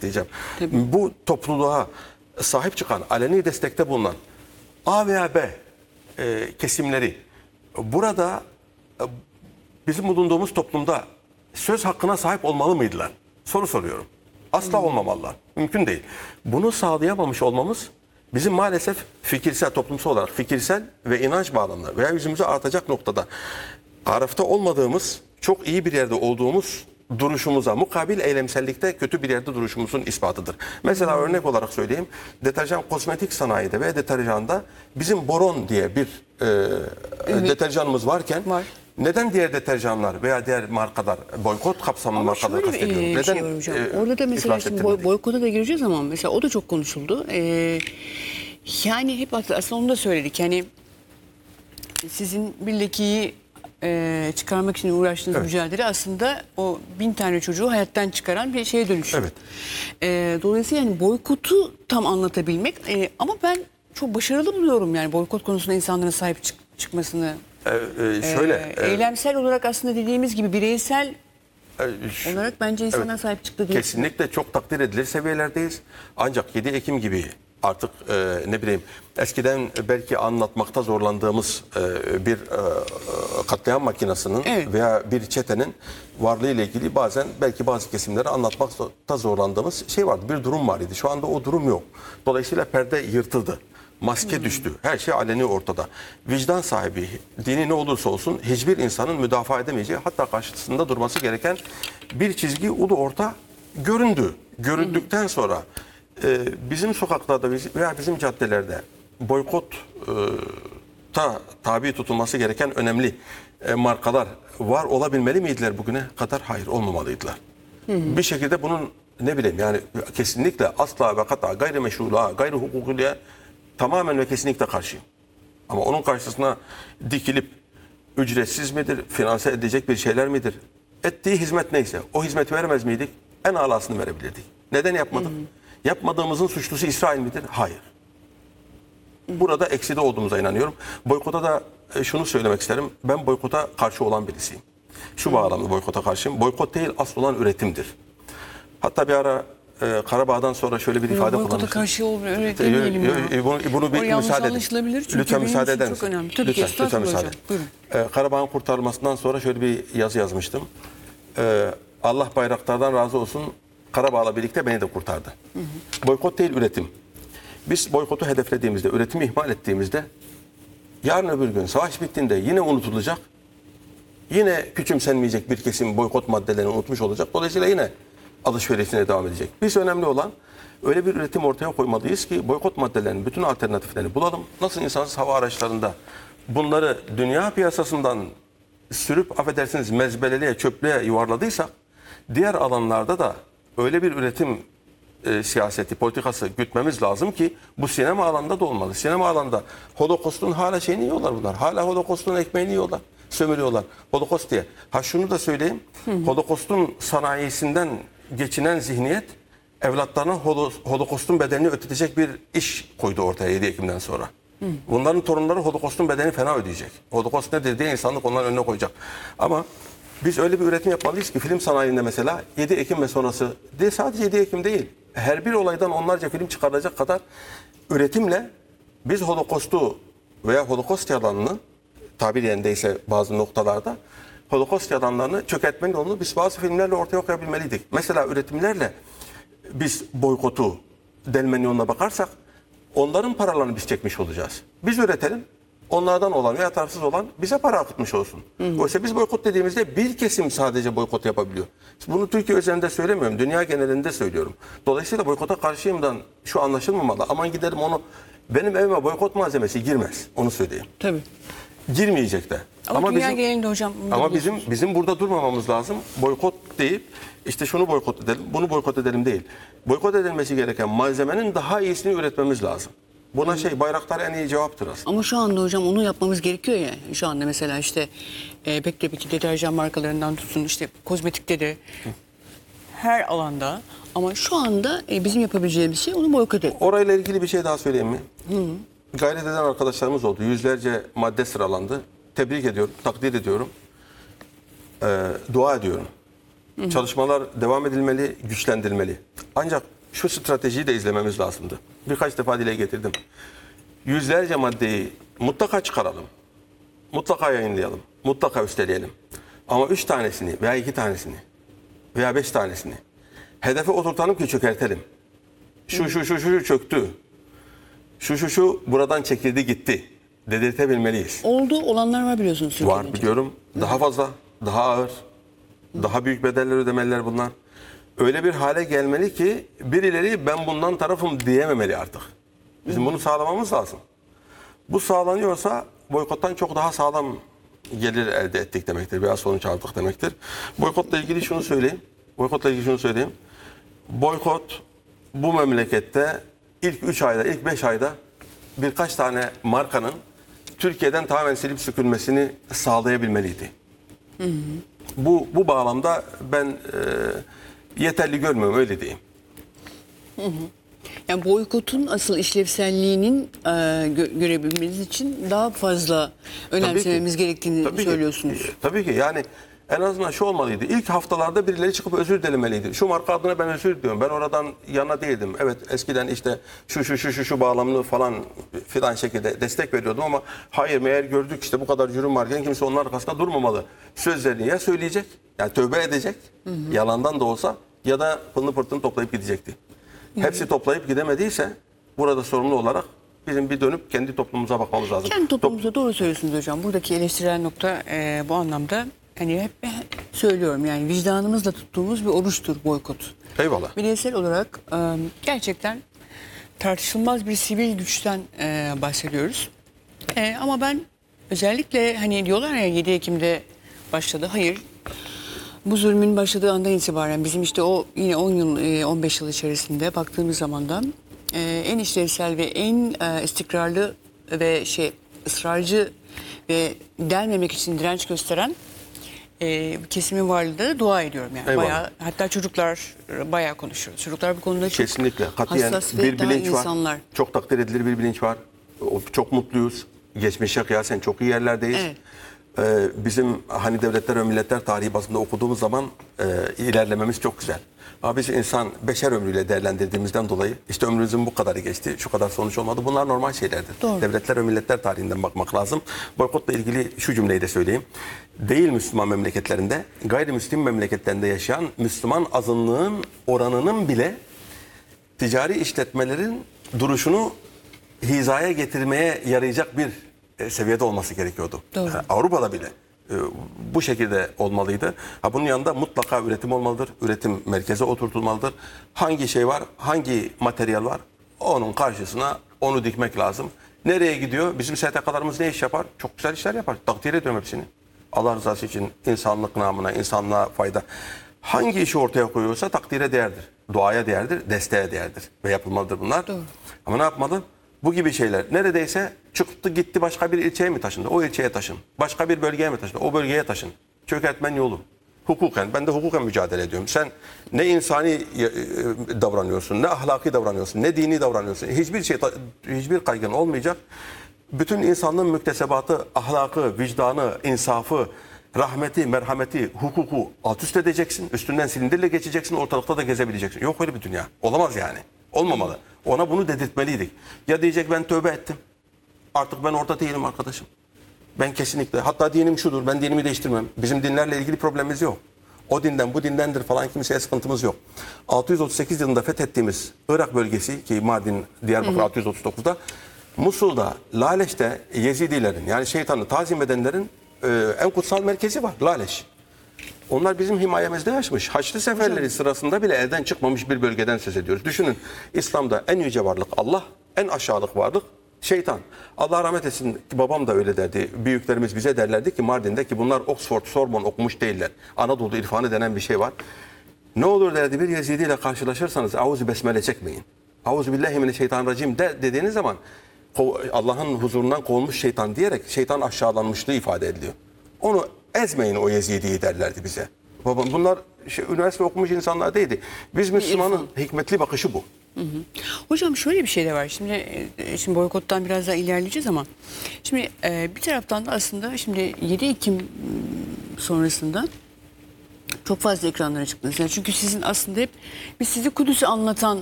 ekleyeceğim. Tabii. Bu topluluğa sahip çıkan, aleni destekte bulunan A veya B kesimleri burada bizim bulunduğumuz toplumda söz hakkına sahip olmalı mıydılar? Soru soruyorum. Asla olmamalılar. Mümkün değil. Bunu sağlayamamış olmamız bizim maalesef fikirsel, toplumsal olarak fikirsel ve inanç bağlamında veya yüzümüze artacak noktada arafta olmadığımız, çok iyi bir yerde olduğumuz duruşumuza mukabil eylemsellikte kötü bir yerde duruşumuzun ispatıdır. Mesela örnek olarak söyleyeyim. Deterjan kozmetik sanayide ve deterjanda bizim boron diye bir deterjanımız varken neden diğer deterjanlar veya diğer markalar boykot kapsamlı markalar kastediyorum? Neden? Orada da mesela şimdi boykota da gireceğiz ama mesela o da çok konuşuldu. Yani hep aslında onu da söyledik. Yani sizin bir lekeyi çıkarmak için uğraştığınız mücadele aslında o 1000 tane çocuğu hayattan çıkaran bir şeye dönüşüyor. Dolayısıyla yani boykotu tam anlatabilmek ama ben çok başarılı buluyorum yani boykot konusunda insanların sahip çıkmasını. Eylemsel olarak aslında dediğimiz gibi bireysel olarak bence insanlar sahip çıktı diye. Kesinlikle çok takdir edilir seviyelerdeyiz. Ancak 7 Ekim gibi artık ne bileyim eskiden belki anlatmakta zorlandığımız bir katliam makinesinin veya bir çetenin varlığı ile ilgili bazen belki bazı kesimleri anlatmakta zorlandığımız şey vardı. Bir durum var idi. Şu anda o durum yok. Dolayısıyla perde yırtıldı. Maske düştü. Her şey aleni ortada. Vicdan sahibi, dini ne olursa olsun hiçbir insanın müdafaa edemeyeceği, hatta karşısında durması gereken bir çizgi ulu orta göründü. Görüldükten sonra bizim sokaklarda veya bizim caddelerde boykota tabi tutulması gereken önemli markalar var olabilmeli miydiler bugüne kadar? Hayır, olmamalıydılar. Bir şekilde bunun ne bileyim yani kesinlikle asla ve kata gayrimeşruluğa, gayri hukukuluğa tamamen ve kesinlikle karşıyım. Ama onun karşısına dikilip ücretsiz midir, finanse edilecek bir şeyler midir? Ettiği hizmet neyse o hizmeti veremez miydik? En alasını verebilirdik. Neden yapmadık? Yapmadığımızın suçlusu İsrail midir? Hayır. Burada ekside olduğumuza inanıyorum. Boykota da şunu söylemek isterim. Ben boykota karşı olan birisiyim. Şu bağlamda boykota karşıyım. Boykot değil, asıl olan üretimdir. Hatta bir ara Karabağ'dan sonra şöyle bir ifade kullanmıştım. Boykota karşı olmuyor, öyle demeyelim ya. Bunu bir müsaade edin. Lütfen müsaade eder çok misin? önemli. Tabii Lütfen müsaade. Karabağ'ın kurtarılmasından sonra şöyle bir yazı yazmıştım. Allah bayraktardan razı olsun, Karabağ'la birlikte beni de kurtardı. Boykot değil, üretim. Biz boykotu hedeflediğimizde, üretimi ihmal ettiğimizde yarın öbür gün savaş bittiğinde yine unutulacak. Yine küçümsenmeyecek bir kesim boykot maddelerini unutmuş olacak. Dolayısıyla yine alışverişine devam edecek. Biz önemli olan öyle bir üretim ortaya koymalıyız ki boykot maddelerinin bütün alternatiflerini bulalım. Nasıl insansız hava araçlarında bunları dünya piyasasından sürüp affedersiniz mezbeleliğe, çöplüğe yuvarladıysak diğer alanlarda da öyle bir üretim siyaseti, politikası gütmemiz lazım ki bu sinema alanında da olmalı. Sinema alanında Holocaust'un hala şeyini yiyorlar bunlar. Hala Holocaust'un ekmeğini yiyorlar. Sömürüyorlar. Holocaust diye. Ha şunu da söyleyeyim. Holocaust'un sanayisinden geçinen zihniyet evlatlarına Holocaust'un bedelini ödetecek bir iş koydu ortaya 7 Ekim'den sonra. Bunların torunları Holocaust'un bedelini fena ödeyecek. Holocaust nedir diye insanlık onların önüne koyacak. Ama biz öyle bir üretim yapmalıyız ki film sanayinde mesela 7 Ekim ve sonrası değil, sadece 7 Ekim değil. Her bir olaydan onlarca film çıkarılacak kadar üretimle biz Holocaust'u veya Holocaust yalanını tabir yerindeyse bazı noktalarda Holocaust yalanlarını çökertmenin yolunu biz bazı filmlerle ortaya koyabilmeliydik. Mesela üretimlerle biz boykotu delmenin yoluna bakarsak onların paralarını biz çekmiş olacağız. Biz üretelim. Onlardan olan veya tarafsız olan bize para akıtmış olsun. Oysa biz boykot dediğimizde bir kesim sadece boykot yapabiliyor. Bunu Türkiye özelinde söylemiyorum. Dünya genelinde söylüyorum. Dolayısıyla boykota karşıyımdan şu anlaşılmamalı. Aman gidelim onu benim evime boykot malzemesi girmez. Onu söyleyeyim. Tabii. Girmeyecek de. Ama dünya genelinde hocam. Ama bizim burada durmamamız lazım. Boykot deyip işte şunu boykot edelim, bunu boykot edelim değil. Boykot edilmesi gereken malzemenin daha iyisini üretmemiz lazım. Buna Bayraktar en iyi cevaptır aslında. Ama şu anda hocam onu yapmamız gerekiyor ya. Şu anda mesela işte pek tabii ki deterjan markalarından tutun işte kozmetikte de her alanda. Ama şu anda bizim yapabileceğimiz şey onu boykot etmek. Orayla ilgili bir şey daha söyleyeyim mi? Gayret eden arkadaşlarımız oldu. Yüzlerce madde sıralandı. Tebrik ediyorum, takdir ediyorum. Dua ediyorum. Çalışmalar devam edilmeli, güçlendirilmeli. Ancak şu stratejiyi de izlememiz lazımdı. Birkaç defa dile getirdim. Yüzlerce maddeyi mutlaka çıkaralım. Mutlaka yayınlayalım. Mutlaka üsteleyelim. Ama 3 tanesini veya 2 tanesini veya 5 tanesini hedefe oturtalım ki çökertelim. Şu çöktü. Şu buradan çekildi gitti. Dedirtebilmeliyiz. Oldu, olanlar var biliyorsunuz. Var Türkiye'de. biliyorum. Daha fazla, daha ağır, daha büyük bedeller ödemeliler bunlar. Öyle bir hale gelmeli ki birileri ben bundan tarafım diyememeli artık. Bizim bunu sağlamamız lazım. Bu sağlanıyorsa boykottan çok daha sağlam gelir elde ettik demektir. Biraz sonuç aldık demektir. Boykotla ilgili şunu söyleyeyim. Boykot bu memlekette ilk 3 ayda, ilk 5 ayda birkaç tane markanın Türkiye'den tamamen silip süpürmesini sağlayabilmeliydi. Bu bağlamda ben yeterli görmüyorum, öyle diyeyim. Yani boykotun asıl işlevselliğinin görebilmeniz için daha fazla önemsememiz gerektiğini söylüyorsunuz. Tabii ki yani en azından şu olmalıydı. İlk haftalarda birileri çıkıp özür dilemeliydi. Şu marka adına ben özür diliyorum. Ben oradan yana değildim. Evet eskiden işte şu bağlamını falan filan şekilde destek veriyordum ama hayır meğer gördük işte bu kadar cürüm varken kimse onun arkasında durmamalı. Sözlerini ya söyleyecek, yani tövbe edecek, yalandan da olsa ya da pılını pırtını toplayıp gidecekti. Hepsi toplayıp gidemediyse burada sorumlu olarak bizim bir dönüp kendi toplumumuza bakmamız lazım. Kendi toplumumuza doğru söylüyorsunuz hocam. Buradaki eleştirel nokta bu anlamda hani hep söylüyorum yani vicdanımızla tuttuğumuz bir oruçtur boykot. Eyvallah. Bireysel olarak gerçekten tartışılmaz bir sivil güçten bahsediyoruz. Ama ben özellikle hani diyorlar ya 7 Ekim'de başladı. Hayır. Bu zulmün başladığı andan itibaren bizim işte o yine 10 yıl 15 yıl içerisinde baktığımız zamandan en işlevsel ve en istikrarlı ve ısrarcı ve delmemek için direnç gösteren kesimin varlığı da dua ediyorum yani. Eyvallah. Bayağı, hatta çocuklar bayağı konuşuyor. Çocuklar bu konuda çok kesinlikle katiyen hassas ve bir daha bilinç insanlar. var. Çok takdir edilir bir bilinç var. Çok mutluyuz. Geçmişe kıyasen çok iyi yerlerdeyiz. Evet. Bizim hani devletler ve milletler tarihi bazında okuduğumuz zaman ilerlememiz çok güzel. Ama biz insan beşer ömrüyle değerlendirdiğimizden dolayı işte ömrümüzün bu kadarı geçti, şu kadar sonuç olmadı. Bunlar normal şeylerdir. Doğru. Devletler ve milletler tarihinden bakmak lazım. Boykotla ilgili şu cümleyi de söyleyeyim. Değil Müslüman memleketlerinde, gayrimüslim memleketlerinde yaşayan Müslüman azınlığın oranının bile ticari işletmelerin duruşunu hizaya getirmeye yarayacak bir seviyede olması gerekiyordu. Doğru. Avrupa'da bile bu şekilde olmalıydı. Bunun yanında mutlaka üretim olmalıdır. Üretim merkeze oturtulmalıdır. Hangi şey var, hangi materyal var onun karşısına onu dikmek lazım. Nereye gidiyor? Bizim STK'larımız ne iş yapar? Çok güzel işler yapar. Takdir ediyorum hepsini. Allah rızası için insanlık namına, insanlığa fayda. Hangi işi ortaya koyuyorsa takdire değerdir. Duaya değerdir, desteğe değerdir. Ve yapılmalıdır bunlar. Doğru. Ama ne yapmalı? Bu gibi şeyler neredeyse çıktı gitti başka bir ilçeye mi taşındı? O ilçeye taşın. Başka bir bölgeye mi taşındı? O bölgeye taşın. Çökertmen yolu. Hukuken, ben de hukuken mücadele ediyorum. Sen ne insani davranıyorsun, ne ahlaki davranıyorsun, ne dini davranıyorsun. Hiçbir kaygın olmayacak. Bütün insanlığın müktesebatı, ahlakı, vicdanı, insafı, rahmeti, merhameti, hukuku alt üst edeceksin. Üstünden silindirle geçeceksin, ortalıkta da gezebileceksin. Yok öyle bir dünya. Olamaz yani. Olmamalı. Ona bunu dedirtmeliydik. Ya diyecek ben tövbe ettim. Artık ben orada değilim arkadaşım. Ben kesinlikle. Hatta dinim şudur. Ben dinimi değiştirmem. Bizim dinlerle ilgili problemimiz yok. O dinden bu dindendir falan kimseye sıkıntımız yok. 638 yılında fethettiğimiz Irak bölgesi ki Mardin, Diyarbakır 639'da Musul'da, Laleş'te Yezidilerin yani şeytanı tazim edenlerin en kutsal merkezi var. Laleş. Onlar bizim himayemizde yaşamış. Haçlı seferleri sırasında bile elden çıkmamış bir bölgeden söz ediyoruz. Düşünün İslam'da en yüce varlık Allah, en aşağılık varlık şeytan. Allah rahmet etsin babam da öyle derdi. Büyüklerimiz bize derlerdi ki Mardin'de ki bunlar Oxford, Sorbonne okumuş değiller. Anadolu irfanı denen bir şey var. Ne olur derdi bir Yezidi ile karşılaşırsanız auzu besmele çekmeyin. Auzu billahi mineşşeytanirracim dediğiniz zaman Allah'ın huzurundan kovulmuş şeytan diyerek şeytan aşağılanmışlığı ifade ediliyor. Onu ezmeyin o Yezidi'yi derlerdi bize. Bunlar üniversite okumuş insanlar değildi. Biz Müslümanın hikmetli bakışı bu. Hocam şöyle bir şey de var. Şimdi boykottan biraz daha ilerleyeceğiz ama şimdi bir taraftan da aslında şimdi 7 Ekim sonrasında Çok fazla ekranlara çıktınız. Yani çünkü sizin aslında hep biz sizi Kudüs'ü anlatan